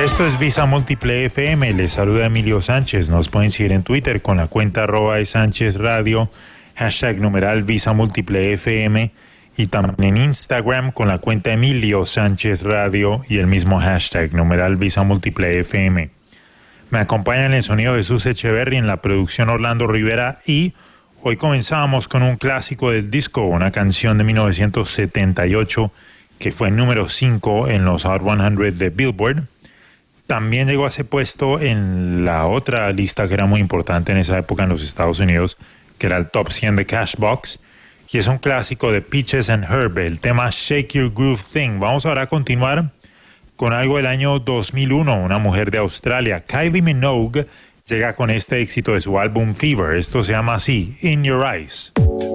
Esto es Visa Múltiple FM, les saluda Emilio Sánchez. Nos pueden seguir en Twitter con la cuenta @SánchezRadio, #numeral Visa Múltiple FM, y también en Instagram con la cuenta Emilio Sánchez Radio y el mismo hashtag, numeral Visa Múltiple FM. Me acompaña en el sonido Jesús Echeverry, en la producción Orlando Rivera, y hoy comenzamos con un clásico del disco, una canción de 1978 que fue número 5 en los Hot 100 de Billboard. También llegó a ese puesto en la otra lista que era muy importante en esa época en los Estados Unidos, que era el Top 100 de Cashbox, y es un clásico de Peaches and Herb, el tema Shake Your Groove Thing. Vamos ahora a continuar con algo del año 2001, una mujer de Australia, Kylie Minogue, llega con este éxito de su álbum Fever. Esto se llama así, In Your Eyes.